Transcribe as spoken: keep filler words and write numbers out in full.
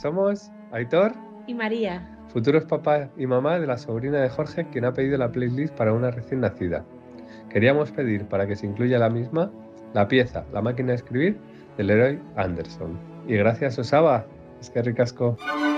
somos Aitor y María, futuros papá y mamá de la sobrina de Jorge, quien ha pedido la playlist para una recién nacida. Queríamos pedir para que se incluya la misma la pieza La máquina de escribir de Leroy Anderson. Y gracias, Osaba. Es que ricasco.